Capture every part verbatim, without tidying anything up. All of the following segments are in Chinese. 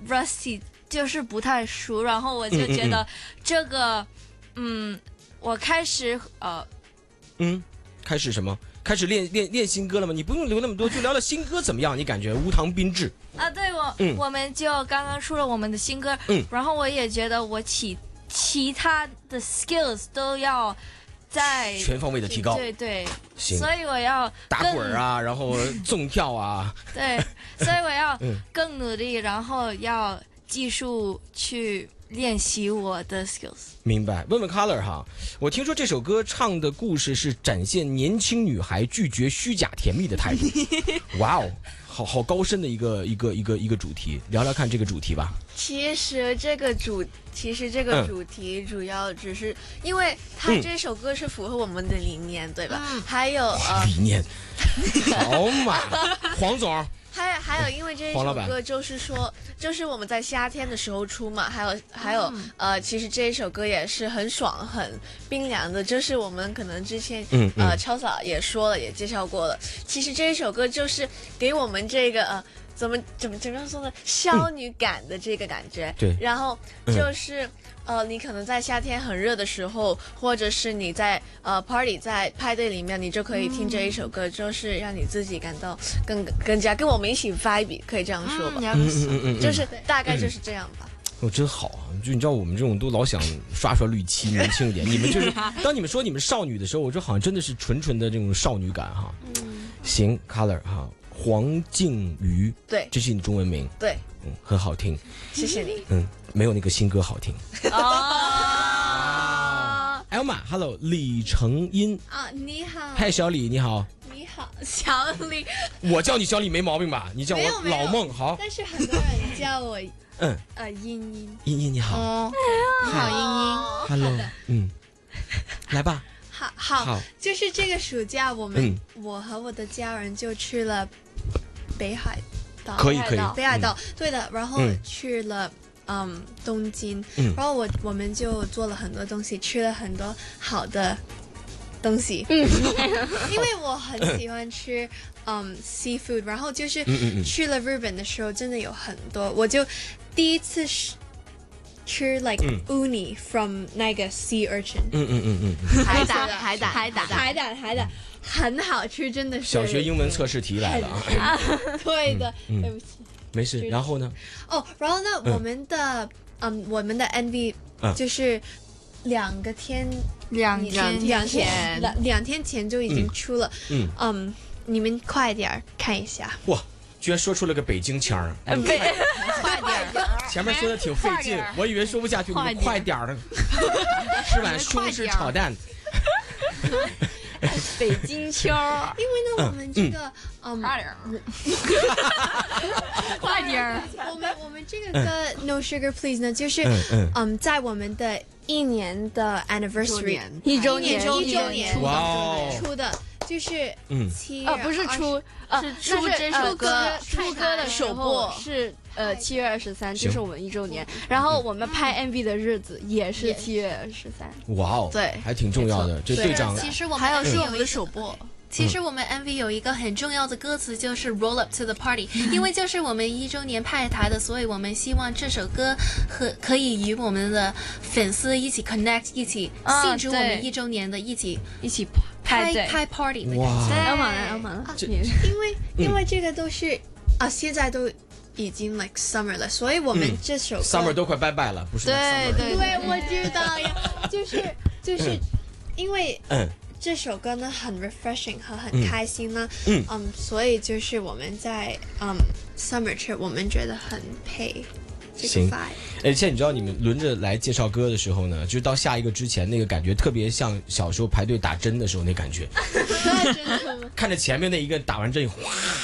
rusty， 就是不太熟，然后我就觉得这个，嗯，嗯我开始呃， 嗯，开始什么？开始练练练新歌了吗？你不用留那么多，就聊聊新歌怎么样？你感觉无糖冰制啊？对我、嗯，我们就刚刚出了我们的新歌， 嗯， 然后我也觉得我其其他的 skills 都要在全方位的提高， 对对， 行， 所以我要打滚啊，然后纵跳啊， 对，所以我要更努力，然后要继续去练习我的 skills。 明白。问问 Color 哈，我听说这首歌唱的故事是展现年轻女孩拒绝虚假甜蜜的态度。哇哦，好好高深的一个一个一个一个主题，聊聊看这个主题吧。 其实这个主，其实这个主题主要只是、嗯、因为它这首歌是符合我们的理念，嗯、对吧？嗯、还有呃， 理念，好嘛，黄总。 还有还有，因为这一首歌就是说，就是我们在夏天的时候出嘛，还有还有、嗯、呃，其实这一首歌也是很爽、很冰凉的，就是我们可能之前嗯嗯呃超嫂也说了，也介绍过了。其实这一首歌就是给我们这个呃怎么怎么怎么样说呢，少女感的这个感觉。 对、嗯， 然后就是。嗯呃，你可能在夏天很热的时候，或者是你在呃 party 在派对里面，你就可以听这一首歌，嗯、就是让你自己感到更更加跟我们一起 vibe， 可以这样说吧？ 嗯嗯嗯嗯， 就是大概就是这样吧。 哦，真好啊！就你知道我们这种都老想刷刷绿漆，年轻一点。你们就是当你们说你们少女的时候，我这好像真的是纯纯的这种少女感哈。嗯，行 ，Color 哈，黄靖瑜， 对， 这是你中文名， 对， 嗯，很好听， 谢谢你。 嗯，没有那个新歌好听。 哦 ，Elma，Hello， 李成英啊，你好， 嗨，小李，你好， 你好，小李， 我叫你小李没毛病吧？你叫我老孟好， 但是很多人叫我嗯呃茵茵， 茵茵你好， 哦， 你好，茵茵 ，Hello，嗯，来吧， 好好， 好， 就是这个暑假我们、嗯、我和我的家人就去了北海道， 可以可以， 北海道，嗯、对的，然后去了。嗯，东京，嗯、然后我我们就做了很多东西，吃了很多好的东西，嗯、因为我很喜欢吃嗯 seafood， 然后就是去了日本的时候，真的有很多，我就第一次吃 like、嗯、uni from 那个 sea urchin， 嗯嗯嗯嗯， 海胆海胆海胆海胆海胆，很好吃，真的是。 小学英文测试题来了啊！ 对的， 嗯、 对不起。 没事，然后呢？ 哦，然后呢？嗯、我们的嗯，我们的 M V 就是两个天， 两天两天两两天前就已经出了。 嗯嗯，你们快点看一下。 哇，居然说出了个北京腔儿！ 嗯、快快点！ 前面说的挺费劲，我以为说不下去，你快点儿的。吃碗西式炒蛋。 北京腔， 因为呢，我们这个嗯， 快点儿，快点儿， 我们我们这个歌 No Sugar Please 呢，就是嗯，在我们的一年的 anniversary 一周年一周年哇哦出的，就是嗯七呃不是出呃是出这首歌出歌的首播是。呃，七月二十三，这是我们一周年。然后我们拍 M V 的日子也是七月二十三。 哇哦， 对， 还挺重要的。这队长， 其实我们还有是我们的首播。其实我们 M V 有一个很重要的歌词，就是 Roll Up to the Party， 因为就是我们一周年派台的，所以我们希望这首歌和可以与我们的粉丝一起 connect， 一起庆祝我们一周年的，一起一起开开 party 的感觉。 要满了，要满了。 因为因为这个都是啊，现在都。已经 like summer 了，所以我们这首歌、 嗯、summer 都快拜拜了，不是？ 对对对，我知道呀，就是就是、嗯、因为嗯这首歌呢很 refreshing 和很开心呢，嗯嗯， um, 所以就是我们在嗯 summer trip 我们觉得很配这个 vibe。 哎，现在你知道你们轮着来介绍歌的时候呢，就是到下一个之前那个感觉特别像小时候排队打针的时候那感觉，看着前面那一个打完针，哗。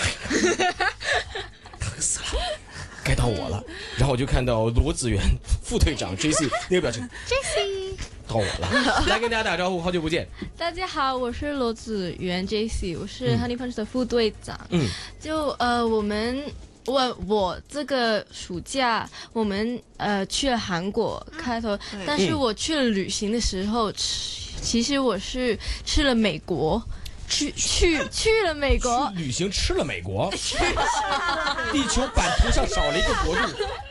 死了，该到我了。然后我就看到罗子源副队长 J C 那个表情 ，J C 到我了，来跟大家打招呼，好久不见。 大家好，我是罗子源 J C， 我是 Honey Punch 的副队长。嗯，就呃我们我我这个暑假我们呃去了韩国开头，嗯、但是我去了旅行的时候，其实我是去了美国。去去去了美国， 旅行吃了美国，地球版图上少了一个国度。